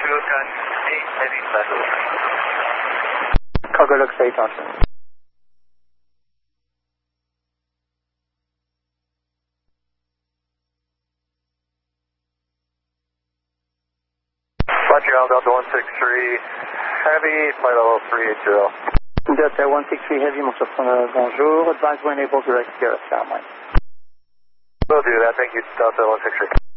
8 heavy settle. Cargo looks 8 on. Montreal Delta 163 Heavy, flight level 380. Delta 163 Heavy, Montreal, bonjour. Advise when able direct Sierra Skyline. Will do that, thank you, Delta 163.